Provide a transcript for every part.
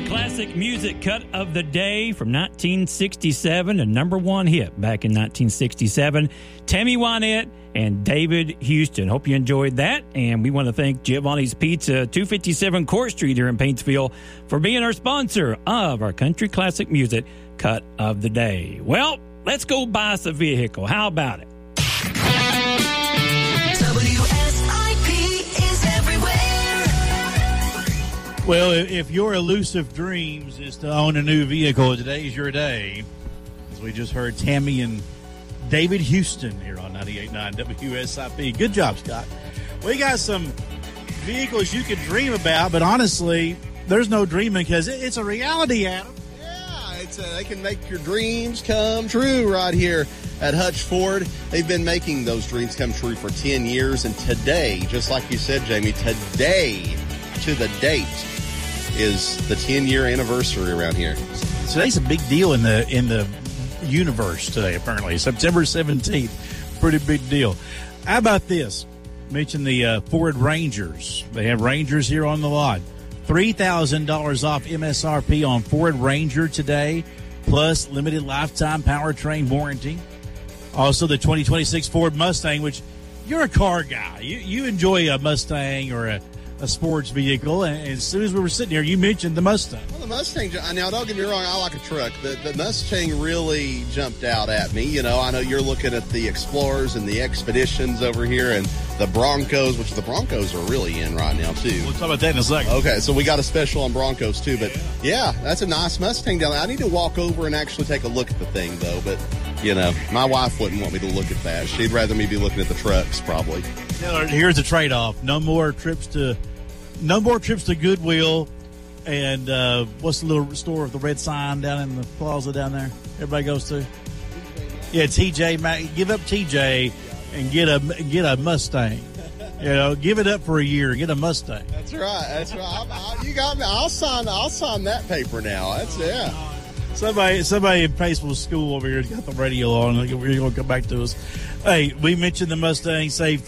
Classic music cut of the day from 1967, a number one hit back in 1967. Tammy Wynette and David Houston. Hope you enjoyed that. And we want to thank Giovanni's Pizza, 257 Court Street here in Paintsville, for being our sponsor of our country classic music cut of the day. Well, let's go buy us a vehicle. How about it? Well, if your elusive dreams is to own a new vehicle, today's your day. As we just heard Tammy and David Houston here on 98.9 WSIP. Good job, Scott. We got some vehicles you could dream about, but honestly, there's no dreaming because it's a reality, Adam. Yeah, they can make your dreams come true right here at Hutch Ford. They've been making those dreams come true for 10 years, and today, just like you said, Jamie, today to the date is the 10-year anniversary around here. Today's a big deal in the universe today, apparently. September 17th. Pretty big deal. How about this? Mention the Ford Rangers. They have Rangers here on the lot. $3,000 off MSRP on Ford Ranger today, plus limited lifetime powertrain warranty. Also, the 2026 Ford Mustang, which you're a car guy. You enjoy a Mustang or a sports vehicle, and as soon as we were sitting here, you mentioned the Mustang. Well, the Mustang, now don't get me wrong, I like a truck. The Mustang really jumped out at me. You know, I know you're looking at the Explorers and the Expeditions over here, and the Broncos, which the Broncos are really in right now, too. We'll talk about that in a second. Okay, so we got a special on Broncos, too, but yeah, that's a nice Mustang down there. I need to walk over and actually take a look at the thing, though, but you know, my wife wouldn't want me to look at that. She'd rather me be looking at the trucks, probably. Here's the trade-off. No more trips to Goodwill, and what's the little store with the red sign down in the plaza down there? Everybody goes to. Yeah, TJ. Give up TJ and get a Mustang. You know, give it up for a year. Get a Mustang. That's right. You got me. I'll sign that paper now. Yeah. Somebody in Paintsville School over here has got the radio on. We're going to come back to us. Hey, we mentioned the Mustang. Save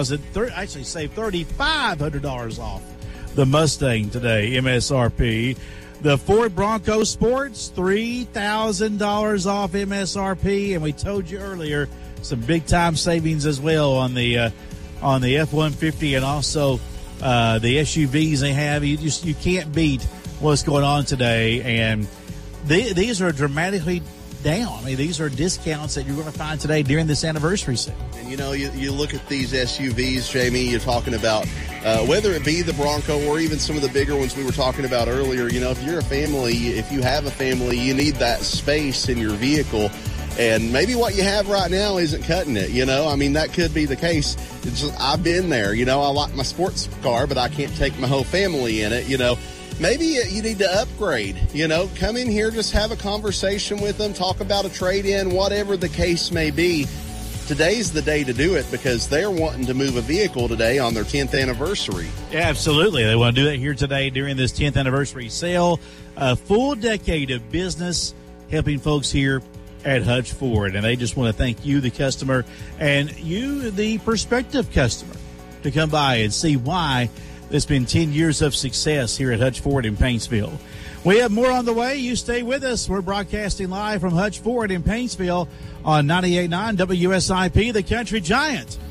$3,500 off the Mustang today, MSRP. The Ford Bronco Sports, $3,000 off MSRP, and we told you earlier some big time savings as well on the F-150 and also the SUVs they have. You can't beat what's going on today, and these are dramatically down. I mean, these are discounts that you're going to find today during this anniversary sale. And, you know, you look at these SUVs, Jamie, you're talking about whether it be the Bronco or even some of the bigger ones we were talking about earlier. You know, if you're a family, if you have a family, you need that space in your vehicle. And maybe what you have right now isn't cutting it, you know. I mean, that could be the case. I've been there. You know, I like my sports car, but I can't take my whole family in it, you know. Maybe you need to upgrade, you know, come in here, just have a conversation with them, talk about a trade-in, whatever the case may be. Today's the day to do it because they're wanting to move a vehicle today on their 10th anniversary. Yeah, absolutely. They want to do that here today during this 10th anniversary sale. A full decade of business helping folks here at Hutch Ford. And they just want to thank you, the customer, and you, the prospective customer, to come by and see why it's been 10 years of success here at Hutch Ford in Paintsville. We have more on the way. You stay with us. We're broadcasting live from Hutch Ford in Paintsville on 98.9 WSIP, the Country Giant.